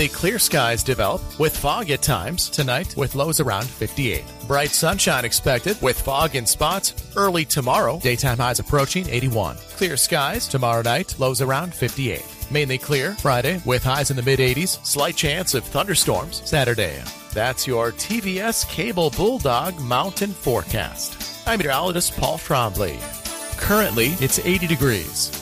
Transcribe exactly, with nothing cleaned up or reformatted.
Mainly clear skies develop with fog at times tonight with lows around fifty-eight. Bright sunshine expected with fog in spots early tomorrow. Daytime highs approaching eighty-one. Clear skies tomorrow night, lows around fifty-eight. Mainly clear Friday with highs in the mid-eighties. Slight chance of thunderstorms Saturday. That's your T V S Cable Bulldog Mountain Forecast. I'm meteorologist Paul Trombley. Currently, it's eighty degrees.